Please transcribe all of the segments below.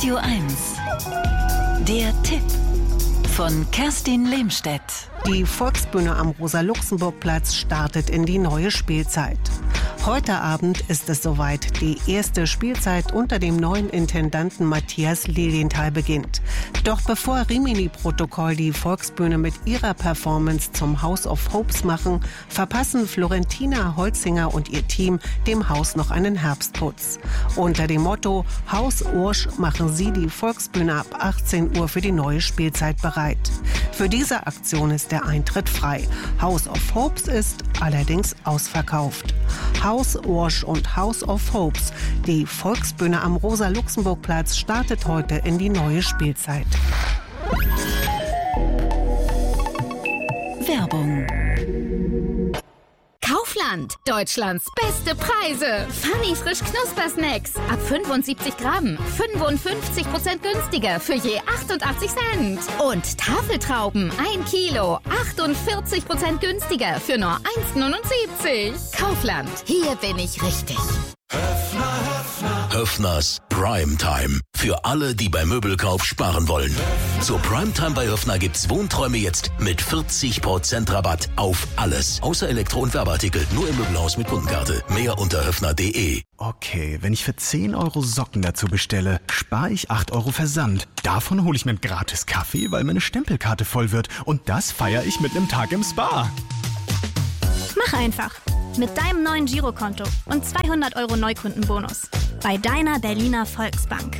Radio 1. Der Tipp von Kerstin Lehmstedt. Die Volksbühne am Rosa-Luxemburg-Platz startet in die neue Spielzeit. Heute Abend ist es soweit. Die erste Spielzeit unter dem neuen Intendanten Matthias Lilienthal beginnt. Doch bevor Rimini-Protokoll die Volksbühne mit ihrer Performance zum House of Hopes machen, verpassen Florentina Holzinger und ihr Team dem Haus noch einen Herbstputz. Unter dem Motto Haus Ursch machen sie die Volksbühne ab 18 Uhr für die neue Spielzeit bereit. Für diese Aktion ist der Eintritt frei. House of Hopes ist allerdings ausverkauft. Haus Ursch und House of Hopes. Die Volksbühne am Rosa-Luxemburg-Platz startet heute in die neue Spielzeit. Werbung. Kaufland, Deutschlands beste Preise. Funny frisch Knuspersnacks. Ab 75 Gramm. 55% günstiger für je 88 Cent. Und Tafeltrauben 1 Kilo. 48% günstiger für nur 1,79. Kaufland, hier bin ich richtig. Höffners Primetime. Für alle, die beim Möbelkauf sparen wollen. Zur Primetime bei Höffner gibt's Wohnträume jetzt mit 40% Rabatt auf alles. Außer Elektro- und Werbeartikel. Nur im Möbelhaus mit Kundenkarte. Mehr unter höffner.de. Okay, wenn ich für 10 Euro Socken dazu bestelle, spare ich 8 Euro Versand. Davon hole ich mir einen gratis Kaffee, weil meine Stempelkarte voll wird. Und das feiere ich mit einem Tag im Spa. Mach einfach. Mit deinem neuen Girokonto und 200 Euro Neukundenbonus. Bei deiner Berliner Volksbank.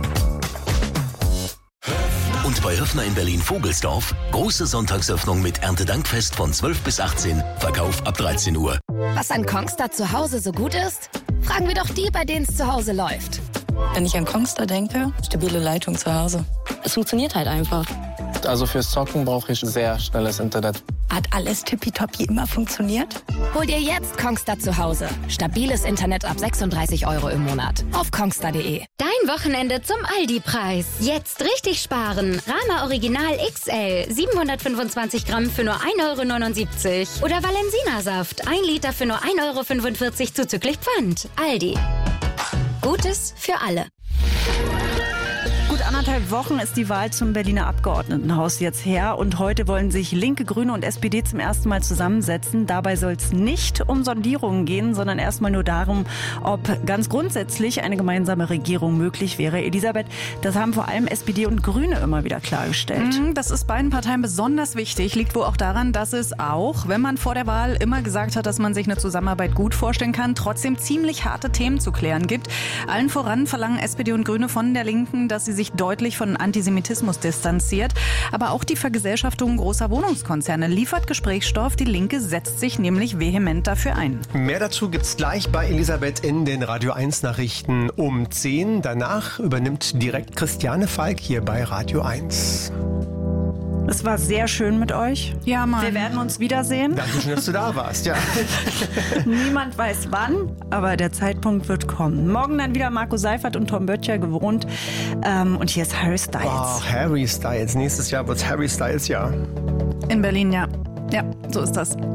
Und bei Höffner in Berlin-Vogelsdorf, große Sonntagsöffnung mit Erntedankfest von 12 bis 18, Verkauf ab 13 Uhr. Was an Kongstar zu Hause so gut ist? Fragen wir doch die, bei denen es zu Hause läuft. Wenn ich an Kongstar denke, stabile Leitung zu Hause. Es funktioniert halt einfach. Also fürs Zocken brauche ich sehr schnelles Internet. Hat alles tippitoppi immer funktioniert? Hol dir jetzt Kongstar zu Hause. Stabiles Internet ab 36 Euro im Monat. Auf kongstar.de. Dein Wochenende zum Aldi-Preis. Jetzt richtig sparen. Rama Original XL 725 Gramm für nur 1,79 Euro. Oder Valensina-Saft 1 Liter für nur 1,45 Euro zuzüglich Pfand. Aldi. Gutes für alle. Gut 1,5 Wochen ist die Wahl zum Berliner Abgeordnetenhaus jetzt her und heute wollen sich Linke, Grüne und SPD zum ersten Mal zusammensetzen. Dabei soll es nicht um Sondierungen gehen, sondern erstmal nur darum, ob ganz grundsätzlich eine gemeinsame Regierung möglich wäre. Elisabeth, das haben vor allem SPD und Grüne immer wieder klargestellt. Das ist beiden Parteien besonders wichtig. Liegt wohl auch daran, dass es auch, wenn man vor der Wahl immer gesagt hat, dass man sich eine Zusammenarbeit gut vorstellen kann, trotzdem ziemlich harte Themen zu klären gibt. Allen voran verlangen SPD und Grüne von der Linken, dass sie sich deutlich von Antisemitismus distanziert. Aber auch die Vergesellschaftung großer Wohnungskonzerne liefert Gesprächsstoff. Die Linke setzt sich nämlich vehement dafür ein. Mehr dazu gibt's gleich bei Elisabeth in den Radio 1 Nachrichten um 10. Danach übernimmt direkt Christiane Falk hier bei Radio 1. Es war sehr schön mit euch. Ja, Mann. Wir werden uns wiedersehen. Dankeschön, dass du da warst, ja. Niemand weiß wann, aber der Zeitpunkt wird kommen. Morgen dann wieder Marco Seifert und Tom Böttcher gewohnt. Und hier ist Harry Styles. Oh, Harry Styles. Nächstes Jahr wird's Harry Styles Jahr. In Berlin, ja. Ja, so ist das.